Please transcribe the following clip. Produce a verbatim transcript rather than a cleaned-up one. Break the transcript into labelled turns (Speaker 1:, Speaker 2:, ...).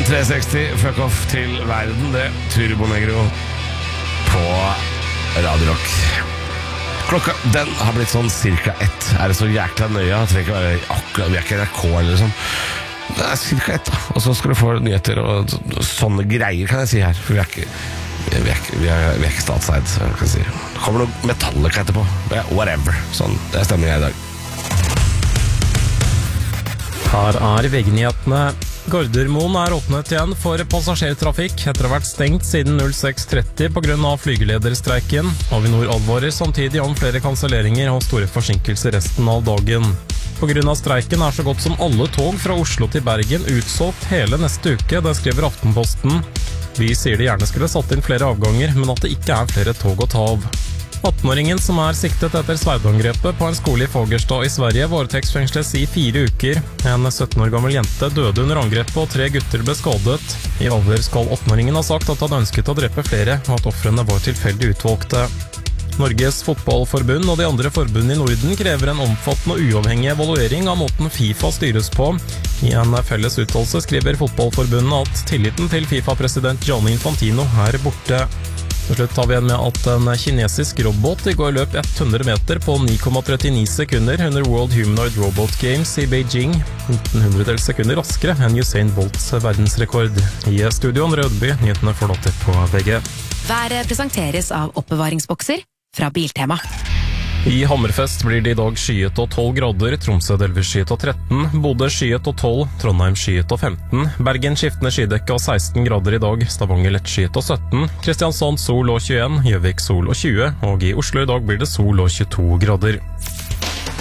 Speaker 1: En tre seksti fuck off til verden, det. Turbo Negro på Radio Rock. Klokka, den har blitt sånn cirka ett. Er det så jækla nøye? Det trenger ikke være akkurat, vi er ikke N R K eller sånn. Det er cirka ett da. Og så skal du få nyheter og sånne greier, kan jeg si her. For vi er ikke, vi er ikke, vi er, vi er ikke statseid, kan jeg si. Det kommer noe Metallica etterpå. Ja, whatever. Sånn, det er stemningen i dag.
Speaker 2: Her er V G-nyhetene. Gardermoen er åpnet igjen for passasjertrafikk etter å ha vært stengt siden seks tretti på grunn av flygelederstreiken. Avinor advarer samtidig om flere kanselleringer og store forsinkelser resten av dagen. På grunn av streiken er så godt som alle tog fra Oslo til Bergen utsolgt hele neste uke, det skriver Aftenposten. Vi sier de gjerne skulle satt inn flere avganger, men at det ikke er flere tog å ta av. atten-åringen som er siktet etter sverdangrepet på en skole i Fagerstad i Sverige varetektsfengsles i fire uker. En sytten år gammel jente døde under angrepet og tre gutter ble skadet. I avhør skal atten-åringen ha sagt at han ønsket å drepe flere, og at ofrene var tilfeldig utvalgte. Norges fotballforbund og de andre forbundene i Norden krever en omfattende og uavhengig evaluering av måten FIFA styres på. I en felles uttalelse skriver fotballforbundet at tilliten til FIFA-president Gianni Infantino er borte. Til slutt tar vi igjen med at en kinesisk robot i går løp hundre meter på ni komma trettini sekunder under World Humanoid Robot Games i Beijing, nitten hundredels sekunder raskere enn Usain Bolts verdensrekord. I studioen Rødby, nyhetene forlater på V G.
Speaker 3: Været presenteres av oppbevaringsbokser fra Biltema.
Speaker 2: I Hammerfest blir det i dag skyet og tolv grader, Tromsø delvis skyet og tretten, Bodø skyet og tolv, Trondheim skyet og femten, Bergen skiftende skydekke og seksten grader i dag, Stavanger lett skyet og sytten, Kristiansand sol og tjueen, Gjøvik sol og tjue, og i Oslo i dag blir det sol og tjueto grader.